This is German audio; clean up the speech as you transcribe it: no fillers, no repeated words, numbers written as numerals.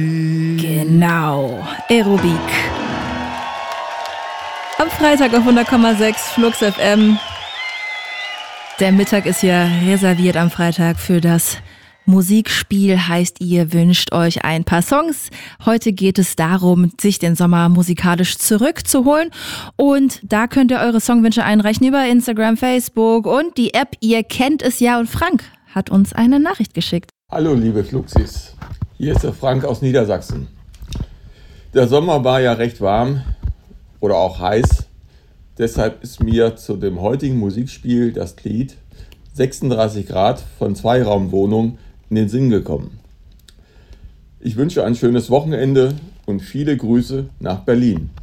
Genau, Aerobik. Am Freitag auf 100,6 Flux FM. Der Mittag ist ja reserviert am Freitag für das Musikspiel, heißt, ihr wünscht euch ein paar Songs. Heute geht es darum, sich den Sommer musikalisch zurückzuholen. Und da könnt ihr eure Songwünsche einreichen über Instagram, Facebook und die App. Ihr kennt es ja. Und Frank hat uns eine Nachricht geschickt. Hallo liebe Fluxis, hier ist der Frank aus Niedersachsen. Der Sommer war ja recht warm oder auch heiß. Deshalb ist mir zu dem heutigen Musikspiel das Lied 36 Grad von Zweiraumwohnung in den Sinn gekommen. Ich wünsche ein schönes Wochenende und viele Grüße nach Berlin.